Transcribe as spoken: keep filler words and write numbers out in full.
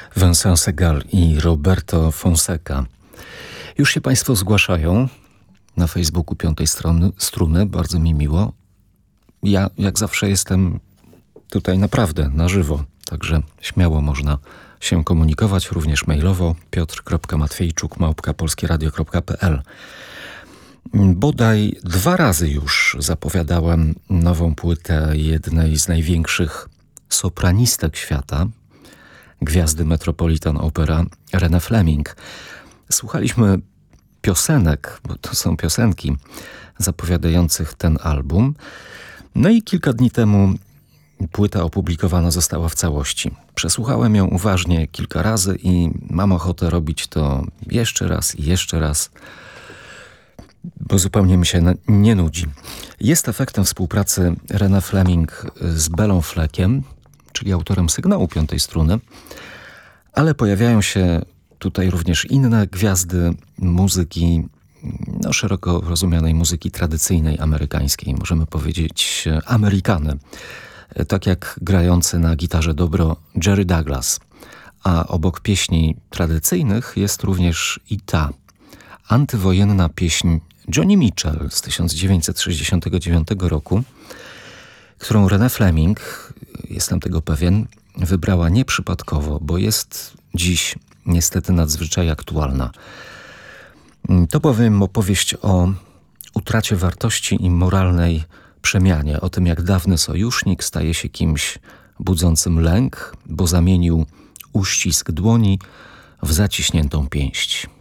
Vincent Segal i Roberto Fonseca. Już się Państwo zgłaszają na Facebooku Piątej Strony, Struny, bardzo mi miło. Ja jak zawsze jestem tutaj naprawdę na żywo, także śmiało można się komunikować, również mailowo piotr kropka matwiejczuk małpka polskieradio kropka p l. Bodaj dwa razy już zapowiadałem nową płytę jednej z największych sopranistek świata, gwiazdy Metropolitan Opera, Renée Fleming. Słuchaliśmy piosenek, bo to są piosenki zapowiadających ten album. No i kilka dni temu płyta opublikowana została w całości. Przesłuchałem ją uważnie kilka razy i mam ochotę robić to jeszcze raz i jeszcze raz, bo zupełnie mi się nie nudzi. Jest efektem współpracy Renée Fleming z Bellą Fleckiem, czyli autorem sygnału Piątej Struny, ale pojawiają się tutaj również inne gwiazdy muzyki, no, szeroko rozumianej muzyki tradycyjnej amerykańskiej, możemy powiedzieć Amerykany, tak jak grający na gitarze dobro Jerry Douglas, a obok pieśni tradycyjnych jest również i ta antywojenna pieśń Joni Mitchell z tysiąc dziewięćset sześćdziesiątego dziewiątego roku, którą Renée Fleming, jestem tego pewien, wybrała nieprzypadkowo, bo jest dziś niestety nadzwyczaj aktualna. To bowiem opowieść o utracie wartości i moralnej przemianie, o tym jak dawny sojusznik staje się kimś budzącym lęk, bo zamienił uścisk dłoni w zaciśniętą pięść.